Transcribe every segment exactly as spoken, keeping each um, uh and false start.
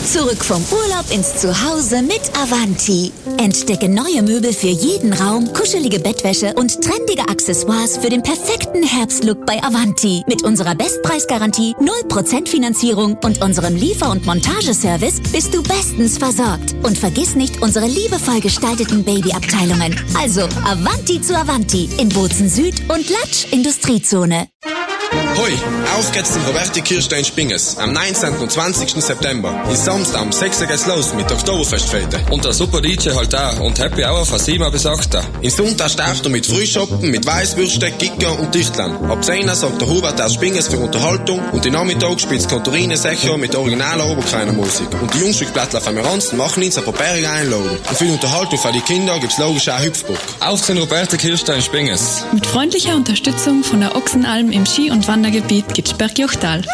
Zurück vom Urlaub ins Zuhause mit Avanti. Entdecke neue Möbel für jeden Raum, kuschelige Bettwäsche und trendige Accessoires für den perfekten Herbstlook bei Avanti. Mit unserer Bestpreisgarantie, null Prozent Finanzierung und unserem Liefer- und Montageservice bist du bestens versorgt. Und vergiss nicht unsere liebevoll gestalteten Babyabteilungen. Also Avanti zu Avanti in Bozen Süd und Latsch Industriezone. Hoi, auf geht's zum Roberti Kirstein Spinges am neunzehnten und zwanzigsten September. In Samstag am sechsten geht's los mit Oktoberfestfete. Und der super D J halt auch und Happy Hour von sieben bis acht. In Sonntag startet er mit Frühschoppen, mit Weisswürste, Gicker und Dichtlern. Ab zehn Uhr sorgt der Hubert aus Spinges für Unterhaltung und in Nachmittag spielt Kontorine Secho mit originaler Oberkreiner Musik. Und die Jungstückblättler von Miranzen machen ihn zur Poperigen einladen. Und für die Unterhaltung für die Kinder gibt's logisch auch Hüpfburg. Auf zum Roberti Kirstein Spinges. Mit freundlicher Unterstützung von der Ochsenalm im Ski- und Wandergebiet Gitschberg-Jochtal.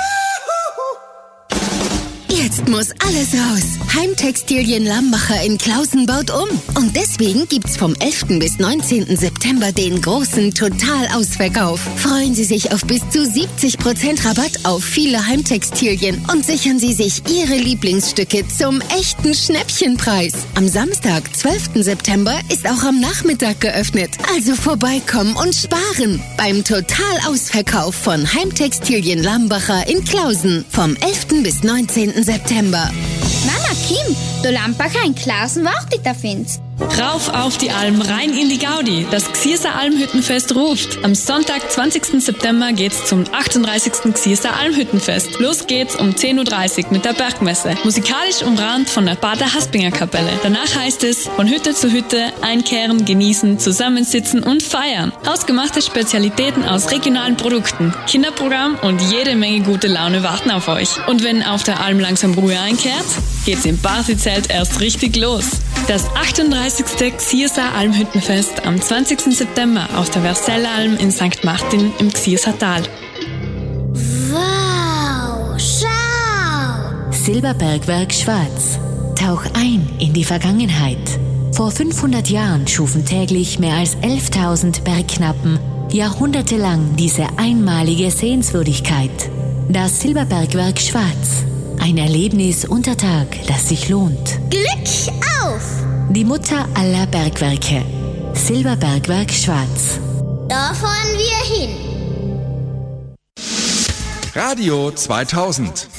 Jetzt muss alles raus. Heimtextilien Lambacher in Klausen baut um. Und deswegen gibt's vom elften bis neunzehnten September den großen Totalausverkauf. Freuen Sie sich auf bis zu siebzig Prozent Rabatt auf viele Heimtextilien und sichern Sie sich Ihre Lieblingsstücke zum echten Schnäppchenpreis. Am Samstag, zwölften September, ist auch am Nachmittag geöffnet. Also vorbeikommen und sparen beim Totalausverkauf von Heimtextilien Lambacher in Klausen vom elften bis neunzehnten September. Mama Kim, du Lambacher in Klausen wartet auf uns. Rauf auf die Alm, rein in die Gaudi. Das Xierser Almhüttenfest ruft. Am Sonntag, zwanzigsten September, geht's zum achtunddreißigsten Xierser Almhüttenfest. Los geht's um zehn Uhr dreißig mit der Bergmesse. Musikalisch umrahmt von der Pater Haspinger Kapelle. Danach heißt es, von Hütte zu Hütte, einkehren, genießen, zusammensitzen und feiern. Hausgemachte Spezialitäten aus regionalen Produkten, Kinderprogramm und jede Menge gute Laune warten auf euch. Und wenn auf der Alm langsam Ruhe einkehrt, geht's im Partyzelt erst richtig los. Das achtunddreißigste Xierser Almhüttenfest am zwanzigsten September auf der Versellalm in Sankt Martin im Xierser Tal. Wow, schau! Silberbergwerk Schwarz. Tauch ein in die Vergangenheit. Vor fünfhundert Jahren schufen täglich mehr als elftausend Bergknappen jahrhundertelang diese einmalige Sehenswürdigkeit. Das Silberbergwerk Schwarz. Ein Erlebnis unter Tag, das sich lohnt. Glück auf! Die Mutter aller Bergwerke. Silberbergwerk Schwarz. Da fahren wir hin. Radio zweitausend.